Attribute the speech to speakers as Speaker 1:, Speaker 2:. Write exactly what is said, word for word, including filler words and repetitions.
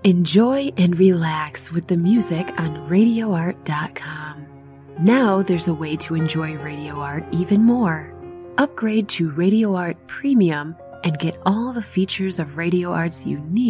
Speaker 1: Enjoy and relax with the music on radio art dot com. Now there's a way to enjoy Radio Art even more. Upgrade to Radio Art Premium and get all the features of Radio Art's unique